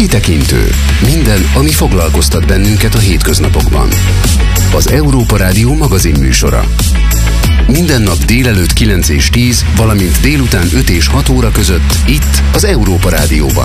Kitekintő. Minden, ami foglalkoztat bennünket a hétköznapokban. Az Európa Rádió magazin műsora. Minden nap délelőtt 9 és 10, valamint délután 5 és 6 óra között itt az Európa Rádióban.